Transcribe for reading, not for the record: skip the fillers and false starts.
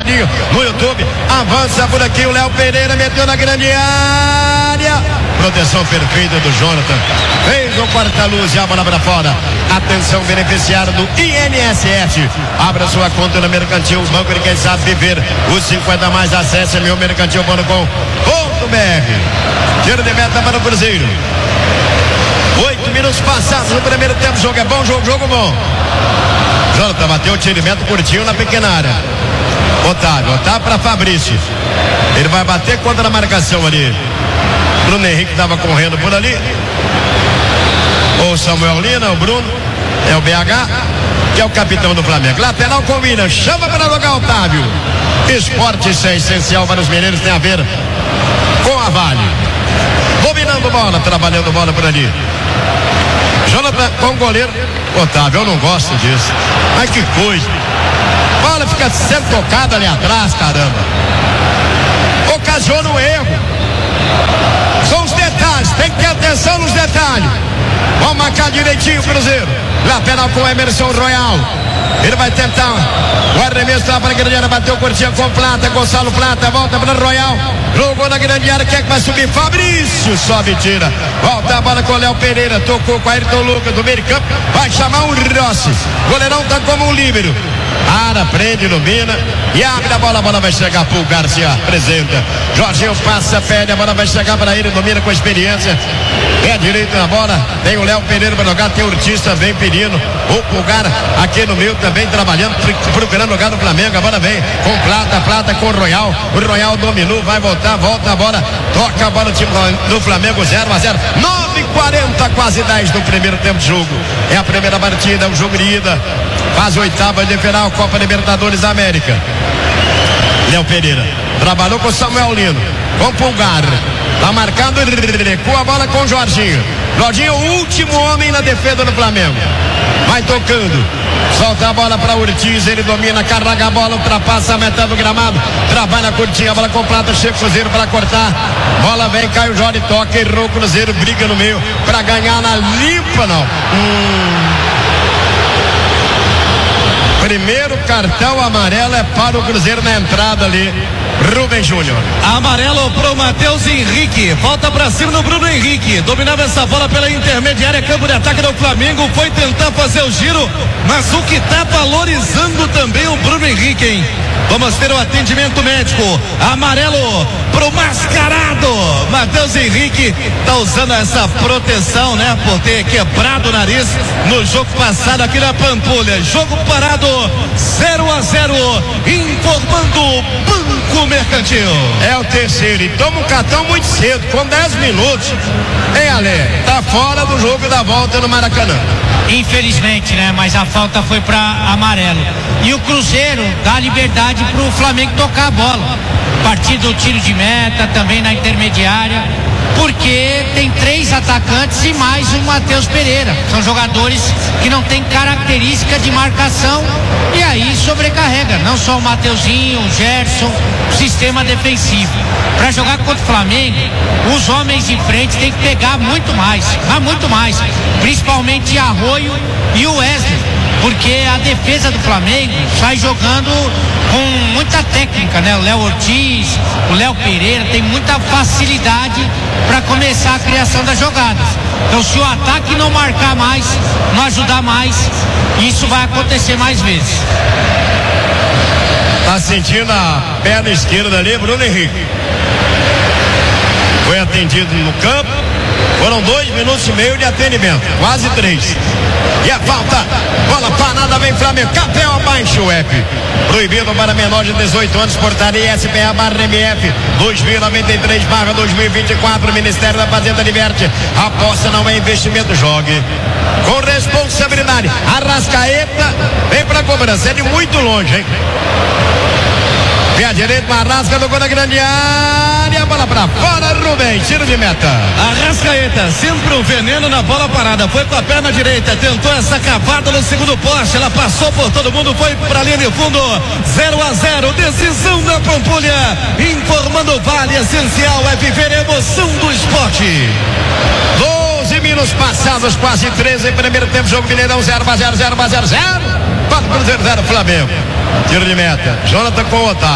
marcadinho no YouTube. Avança por aqui o Léo Pereira, meteu na grande área. Proteção perfeita do Jonathan. Fez o corta-luz e a bola para fora. Atenção, beneficiário do INSS. Abra sua conta no Mercantil, o banco de quem sabe viver. Os 50 mais, acesse meumercantil.com.br. Tiro de meta para o Cruzeiro. 8 minutos passados no primeiro tempo. Jogo é bom, jogo bom. Jonathan bateu o tiro de meta curtinho na pequena área. Otávio para Fabrício. Ele vai bater contra a marcação ali. Bruno Henrique estava correndo por ali. O Samuel Lina, o Bruno, é o BH, que é o capitão do Flamengo. Lateral com o William, chama para jogar Otávio. Esporte, isso é essencial para os mineiros, tem a ver com a Vale. Dominando bola, trabalhando bola por ali. Jonathan com o goleiro. Otávio, eu não gosto disso. Mas que coisa. Bola fica sendo tocada ali atrás, caramba. Ocasiona um erro. São os detalhes, tem que ter atenção nos detalhes. Vamos marcar direitinho o Cruzeiro. Lateral com o Emerson Royal. Ele vai tentar. O arremesso lá para a grande área. Bateu curtinha com Plata. Gonçalo Plata. Volta para o Royal. Jogou na grande área. Quem é que vai subir? Fabrício. Sobe e tira. Volta a bola com o Léo Pereira. Tocou com o Ayrton Lucas do meio campo. Vai chamar o Rossi. Goleirão tá como um líbero. Ara, prende, ilumina e abre a bola vai chegar pro Garcia, apresenta. Jorginho passa, pede, a bola vai chegar para ele, domina com experiência. Pé direito na bola, tem o Léo Pereira para jogar, tem o Ortiz também pedindo. O Pulgar aqui no meio também trabalhando, procurando lugar no Flamengo. A bola vem com Plata com o Royal. O Royal dominou, vai voltar, volta a bola, toca a bola, o time do Flamengo 0-0. 9:40, quase 10 do primeiro tempo de jogo. É a primeira partida, é um jogo de ida. Faz oitava de final, Copa Libertadores da América. Léo Pereira trabalhou com Samuel Lino, com Pulgar, tá marcando, com a bola com o Jorginho. Jorginho, o último homem na defesa do Flamengo. Vai tocando, solta a bola para Ortiz, ele domina, carrega a bola, ultrapassa a metade do gramado, trabalha curtinha, a bola com Plata, chega o Cruzeiro para cortar. Bola vem, Caio Jorge toca, errou o Cruzeiro, briga no meio para ganhar na limpa, não. Primeiro cartão amarelo é para o Cruzeiro na entrada ali. Rubem Júnior. Amarelo pro Matheus Henrique. Volta pra cima do Bruno Henrique. Dominava essa bola pela intermediária, campo de ataque do Flamengo. Foi tentar fazer o giro, mas o que tá valorizando também o Bruno Henrique, hein? Vamos ter o atendimento médico. Amarelo pro mascarado. Matheus Henrique tá usando essa proteção, né? Por ter quebrado o nariz no jogo passado aqui na Pampulha. Jogo parado 0-0. Informando Banco Mercantil. É o terceiro e toma um cartão muito cedo, com 10 minutos. Hein, Ale? Tá fora do jogo da volta no Maracanã. Infelizmente, né? Mas a falta foi para amarelo. E o Cruzeiro dá liberdade pro Flamengo tocar a bola. A partir do tiro de meta, também na intermediária. Porque tem 3 atacantes e mais o Matheus Pereira. São jogadores que não têm característica de marcação e aí sobrecarrega, não só o Mateuzinho, o Gerson, o sistema defensivo. Para jogar contra o Flamengo, os homens de frente têm que pegar muito mais, mas muito mais, principalmente Arroio e o Wesley, porque a defesa do Flamengo sai jogando com muita técnica, né? O Léo Ortiz, o Léo Pereira tem muita facilidade para começar a criação das jogadas. Então, se o ataque não marcar mais, não ajudar mais, isso vai acontecer mais vezes. Tá sentindo a perna esquerda ali, Bruno Henrique. Foi atendido no campo. Foram 2 minutos e meio de atendimento, quase 3. E a falta, bola parada, vem Flamengo, capel abaixo o F. Proibido para menor de 18 anos, portaria SPA/MF 2093/2024, Ministério da Fazenda diverte. Aposta não é investimento, jogue com responsabilidade. Arrascaeta vem pra cobrança, é de muito longe, hein? Pé direito, Arrasca, tocou na grande área, bola pra fora, Rubem, tiro de meta. Arrascaeta, sempre um veneno na bola parada, foi com a perna direita, tentou essa cavada no segundo poste, ela passou por todo mundo, foi pra linha de fundo, 0-0, decisão da Pampulha, informando Vale, essencial é viver a emoção do esporte. 12 minutos passados, quase 13, primeiro tempo, jogo Mineirão, 0-0, 4 Cruzeiro, 0 Flamengo. Tiro de meta, Jonathan com o Otávio.